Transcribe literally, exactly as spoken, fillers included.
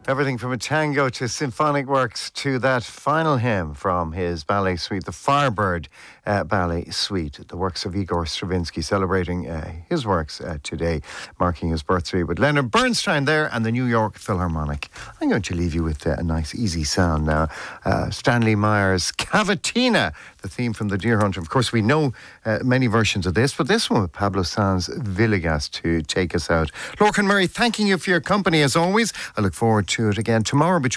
Everything from a tango to symphonic works to that final hymn from his ballet suite, the Firebird uh, Ballet Suite, the works of Igor Stravinsky, celebrating uh, his works uh, today, marking his birthday with Leonard Bernstein there and the New York Philharmonic. I'm going to leave you with uh, a nice easy sound now. Uh, Stanley Meyer's Cavatina, the theme from The Deer Hunter. Of course, we know uh, many versions of this, but this one with Pablo Sanz Villegas to take us out. Lorcan Murray, thanking you for your company as always. I look forward to it again tomorrow between